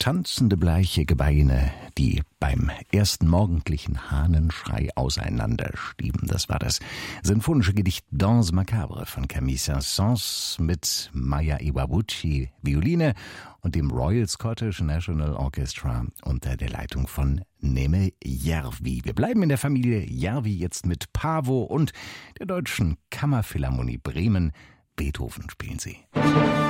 Tanzende bleiche Gebeine, die beim ersten morgendlichen Hahnenschrei auseinanderstieben. Das war das sinfonische Gedicht Danse Macabre von Camille Saint-Saëns mit Maya Iwabuchi Violine und dem Royal Scottish National Orchestra unter der Leitung von Neeme Järvi. Wir bleiben in der Familie Järvi jetzt mit Paavo und der Deutschen Kammerphilharmonie Bremen. Beethoven spielen sie.